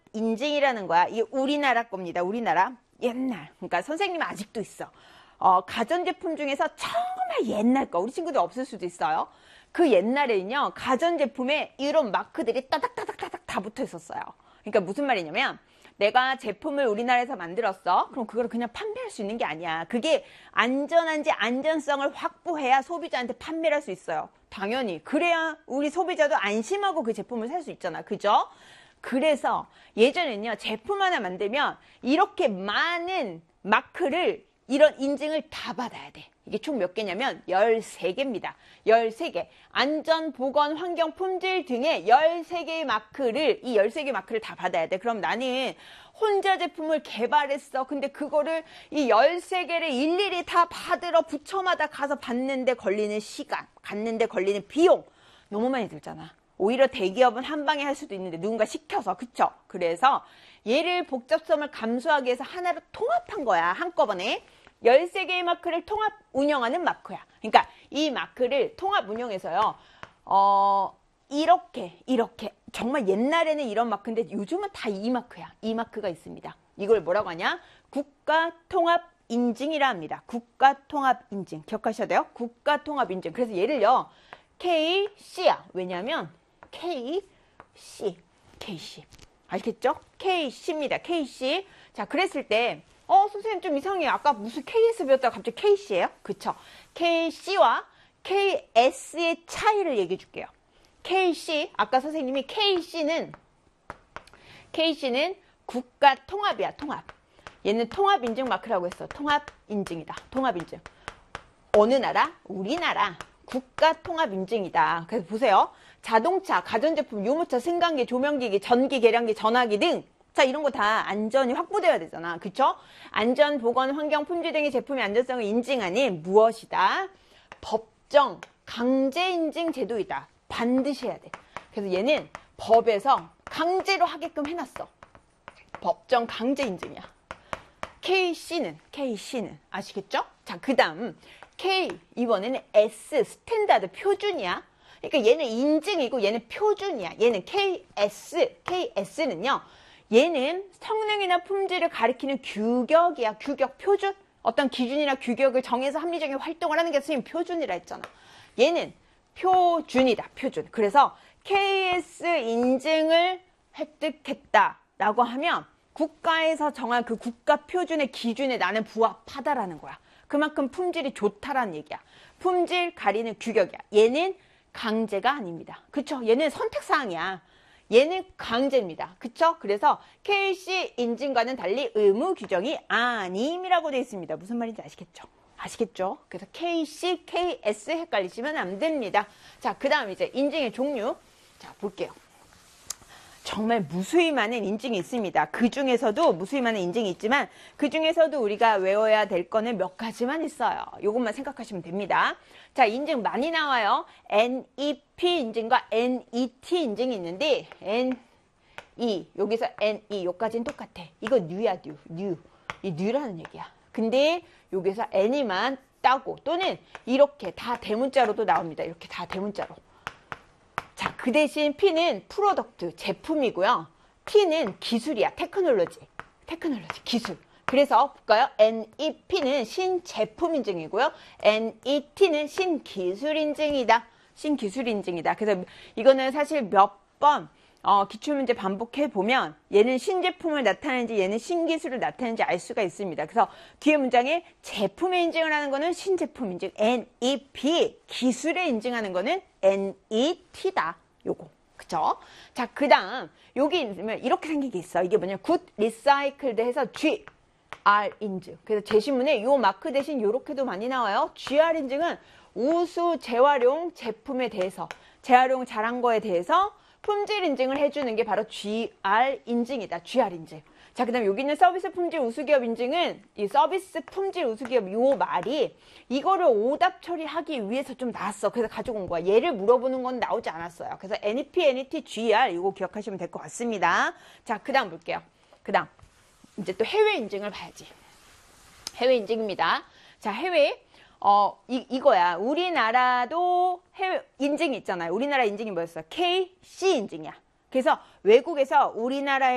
인증이라는 거야. 이게 우리나라 겁니다. 우리나라. 옛날. 그러니까 선생님은 아직도 있어. 가전제품 중에서 정말 옛날 거. 우리 친구들 없을 수도 있어요. 그 옛날에는요. 가전제품에 이런 마크들이 따닥따닥따닥 다 붙어 있었어요. 그러니까 무슨 말이냐면 내가 제품을 우리나라에서 만들었어. 그럼 그걸 그냥 판매할 수 있는 게 아니야. 그게 안전한지 안전성을 확보해야 소비자한테 판매를 할 수 있어요. 당연히. 그래야 우리 소비자도 안심하고 그 제품을 살 수 있잖아. 그죠? 그래서 예전에는요. 제품 하나 만들면 이렇게 많은 마크를 이런 인증을 다 받아야 돼. 이게 총 몇 개냐면 13개입니다. 13개. 안전, 보건, 환경, 품질 등의 13개의 마크를, 이 13개 마크를 다 받아야 돼. 그럼 나는 혼자 제품을 개발했어. 근데 그거를 이 13개를 일일이 다 받으러 부처마다 가서 받는데 걸리는 시간, 갖는데 걸리는 비용 너무 많이 들잖아. 오히려 대기업은 한 방에 할 수도 있는데 누군가 시켜서. 그쵸? 그래서 얘를 복잡성을 감소하기 위해서 하나로 통합한 거야. 한꺼번에. 13개의 마크를 통합 운영하는 마크야. 그러니까 이 마크를 통합 운영해서요. 이렇게 정말 옛날에는 이런 마크인데 요즘은 다 이 마크야. 이 마크가 있습니다. 이걸 뭐라고 하냐? 국가통합인증이라 합니다. 국가통합인증. 기억하셔야 돼요. 국가통합인증. 그래서 얘를요. KC야. 왜냐면 KC. 아시겠죠? KC입니다. KC. 자, 그랬을 때 선생님 좀 이상해요. 아까 무슨 KS 배웠다가 갑자기 KC예요? 그쵸? KC와 KS의 차이를 얘기해 줄게요. KC, 아까 선생님이 KC는 국가 통합이야, 통합. 얘는 통합 인증 마크라고 했어. 통합 인증이다. 통합 인증. 어느 나라? 우리나라. 국가 통합 인증이다. 그래서 보세요. 자동차, 가전제품, 유모차, 승강기, 조명기기, 전기, 계량기, 전화기 등 자, 이런 거 다 안전이 확보되어야 되잖아. 그쵸? 안전, 보건, 환경, 품질 등의 제품의 안전성을 인증하는 무엇이다? 법정, 강제 인증 제도이다. 반드시 해야 돼. 그래서 얘는 법에서 강제로 하게끔 해놨어. 법정 강제 인증이야. KC는 아시겠죠? 자, 그 다음 이번에는 S, 스탠다드, 표준이야. 그러니까 얘는 인증이고 얘는 표준이야. 얘는 KS는요. 얘는 성능이나 품질을 가리키는 규격이야. 규격, 표준. 어떤 기준이나 규격을 정해서 합리적인 활동을 하는 게 선생님 표준이라 했잖아. 얘는 표준이다. 표준. 그래서 KS 인증을 획득했다라고 하면 국가에서 정한 그 국가 표준의 기준에 나는 부합하다라는 거야. 그만큼 품질이 좋다라는 얘기야. 품질 가리는 규격이야. 얘는 강제가 아닙니다. 그쵸? 얘는 선택사항이야. 얘는 강제입니다. 그쵸? 그래서 KC 인증과는 달리 의무 규정이 아님이라고 되어 있습니다. 무슨 말인지 아시겠죠? 그래서 KC, KS 헷갈리시면 안 됩니다. 자, 그 다음 이제 인증의 종류. 자, 볼게요. 정말 무수히 많은 인증이 있습니다. 그 중에서도 무수히 많은 인증이 있지만 그 중에서도 우리가 외워야 될 거는 몇 가지만 있어요. 이것만 생각하시면 됩니다. 자, 인증 많이 나와요. NEP 인증과 NET 인증이 있는데 여기서 NE 요까지는 똑같아. 이거 뉴야, 뉴. 이 뉴라는 얘기야. 근데 여기서 N이만 따고 또는 이렇게 다 대문자로도 나옵니다. 이렇게 다 대문자로. 자, 그 대신 P는 프로덕트, 제품이고요. T는 기술이야. 테크놀로지, 기술. 그래서 볼까요? NEP는 신제품 인증이고요. NET는 신기술 인증이다. 그래서 이거는 사실 몇 번 기출문제 반복해 보면 얘는 신제품을 나타내는지 얘는 신기술을 나타내는지 알 수가 있습니다. 그래서 뒤에 문장에 제품의 인증을 하는 거는 신제품 인증 NEP, 기술에 인증하는 거는 NET다. 요거. 그쵸? 자, 그 다음 여기 있으면 이렇게 생긴 게 있어. 이게 뭐냐? 굿 리사이클드 해서 GR 인증. 그래서 제시문에 요 마크 대신 요렇게도 많이 나와요. GR 인증은 우수 재활용 제품에 대해서 재활용 잘한 거에 대해서 품질 인증을 해주는 게 바로 GR 인증이다. GR 인증. 자, 그 다음에 여기 있는 서비스 품질 우수기업 인증은 이 서비스 품질 우수기업 요 말이 이거를 오답 처리하기 위해서 좀 나왔어. 그래서 가지고 온 거야. 얘를 물어보는 건 나오지 않았어요. 그래서 NEP, NET, GR 이거 기억하시면 될 것 같습니다. 자, 그 다음 볼게요. 그 다음 이제 또 해외 인증을 봐야지. 해외 인증입니다. 자, 해외 이거야. 우리나라도 해외 인증이 있잖아요. 우리나라 인증이 뭐였어? KC 인증이야. 그래서 외국에서 우리나라에